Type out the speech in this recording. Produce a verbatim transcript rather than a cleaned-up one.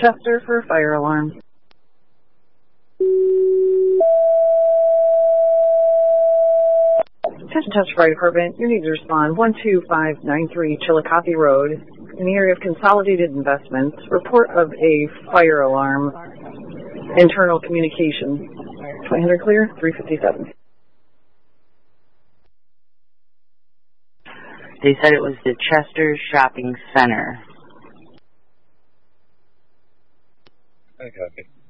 Chester for fire alarm. Attention Chester Fire Department, you need to respond one two five nine three Chillicothe Road in the area of Consolidated Investments. Report of a fire alarm. Internal communication. twenty hundred clear, three fifty-seven. They said it was the Chester Shopping Center. I copy.